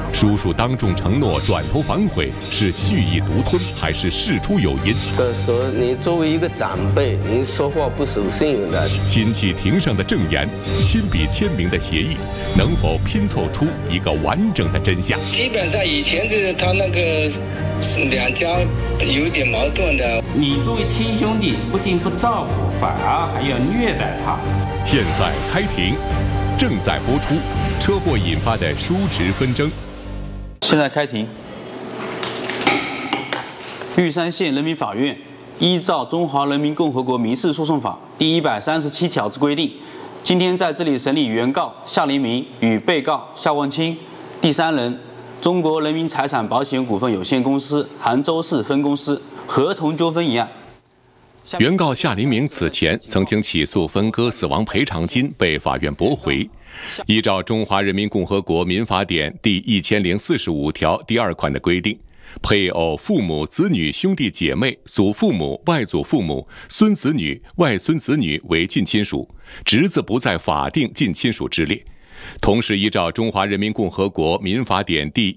叔叔当众承诺转头反悔，是蓄意独吞，还是事出有因？ 这时候你作为一个长辈，您说话不守信用的。 亲戚庭上的证言，亲笔签名的协议，能否拼凑出一个完整的真相？ 基本上以前他那个两家有点矛盾的。 你作为亲兄弟，不仅不照顾，反而还要虐待他。 现在开庭，正在播出。车祸引发的叔侄纷争。 现在开庭。玉山县人民法院依照《中华人民共和国民事诉讼法》第137条之规定，今天在这里审理原告夏林明与被告夏万清第三人中国人民财产保险股份有限公司杭州市分公司合同纠纷一案。 原告夏林明此前曾经起诉分割死亡赔偿金，被法院驳回。依照《中华人民共和国民法典》第1045条第2款的规定，配偶、父母、子女、兄弟姐妹、祖父母、外祖父母、孙子女、外孙子女为近亲属，侄子不在法定近亲属之列。同时，依照《中华人民共和国民法典》第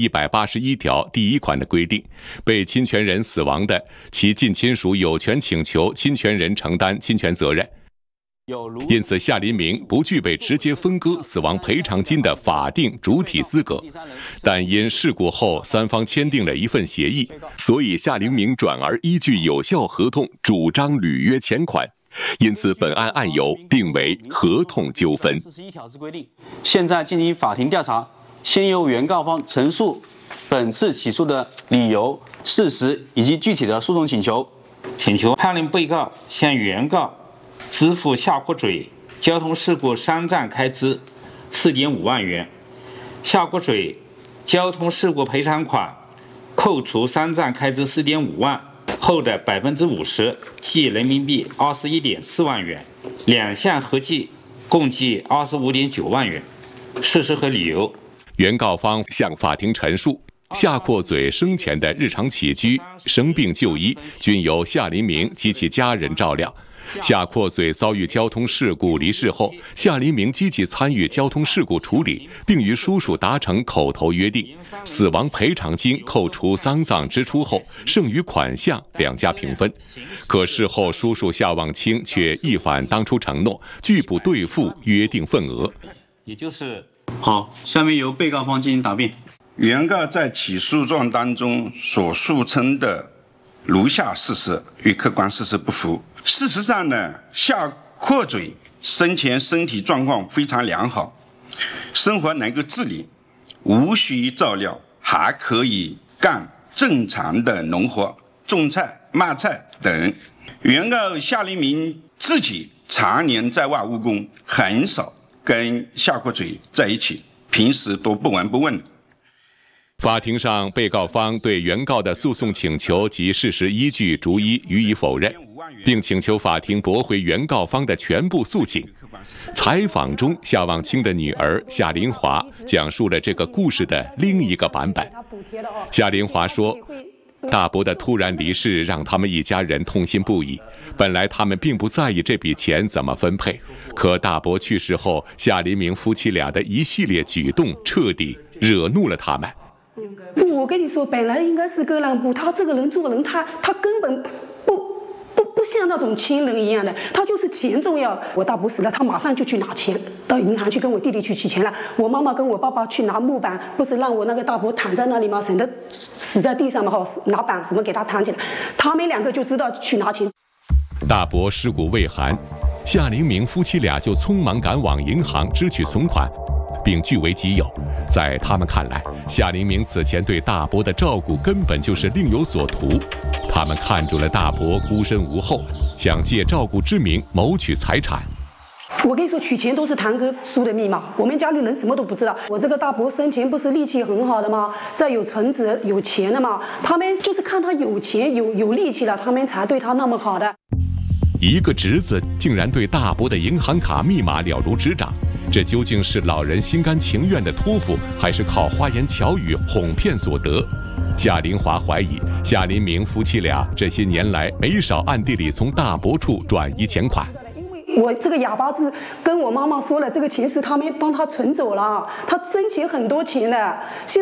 1181条第1款的规定，被侵权人死亡的，其近亲属有权请求侵权人承担侵权责任。因此，夏林明不具备直接分割死亡赔偿金的法定主体资格，但因事故后三方签订了一份协议，所以夏林明转而依据有效合同主张履约钱款。因此，本案案由定为合同纠纷。 41条之规定，现在进行法庭调查，先由原告方陈述本次起诉的理由、事实以及具体的诉讼请求。 请求判令被告向原告支付下坡嘴交通事故伤残开支4.5万元，下坡嘴交通事故赔偿款扣除伤残开支4.5万。后的50%，计人民币21.4万元，两项合计共计25.9万元。事实和理由， 原告方向法庭陈述，夏阔嘴生前的日常起居、生病就医均由夏林明及其家人照料。夏阔嘴遭遇交通事故离世后，夏林明积极参与交通事故处理，并与叔叔达成口头约定，死亡赔偿金扣除丧葬支出后，剩余款项两家平分。可事后叔叔夏望清却一反当初承诺，拒不兑付约定份额。 也就是好，下面由被告方进行答辩。 原告在起诉状当中所述称的如下事实与客观事实不符。事实上呢，夏阔嘴生前身体状况非常良好，生活能够自理，无需照料，还可以干正常的农活，种菜、卖菜等。原告夏林明自己常年在外务工，很少跟夏阔嘴在一起，平时都不闻不问。 法庭上，被告方对原告的诉讼请求及事实依据逐一予以否认，并请求法庭驳回原告方的全部诉请。采访中，夏望清的女儿夏林华讲述了这个故事的另一个版本。夏林华说，大伯的突然离世让他们一家人痛心不已，本来他们并不在意这笔钱怎么分配，可大伯去世后，夏林明夫妻俩的一系列举动彻底惹怒了他们。 我跟你说，本来应该是个让步，他这个人做人，他根本不像那种亲人一样的，他就是钱重要。我大伯死了，他马上就去拿钱，到银行去跟我弟弟去取钱了。我妈妈跟我爸爸去拿木板，不是让我那个大伯躺在那里吗？省得死在地上嘛，拿板什么给他躺起来。他们两个就知道去拿钱。 大伯尸骨未寒，夏林明夫妻俩就匆忙赶往银行支取存款，并据为己有。在他们看来，夏林明此前对大伯的照顾根本就是另有所图。他们看中了大伯孤身无后，想借照顾之名谋取财产。 我跟你说，取钱都是堂哥输的密码，我们家里人什么都不知道。我这个大伯生前不是力气很好的吗？再有存折有钱的嘛，他们就是看他有钱有力气了，他们才对他那么好的。 一个侄子竟然对大伯的银行卡密码了如指掌，这究竟是老人心甘情愿的托付，还是靠花言巧语哄骗所得？夏林华怀疑夏林明夫妻俩这些年来没少暗地里从大伯处转移钱款。 我这个哑巴子跟我妈妈说了，这个钱是他们帮他存走了，他生前很多钱的。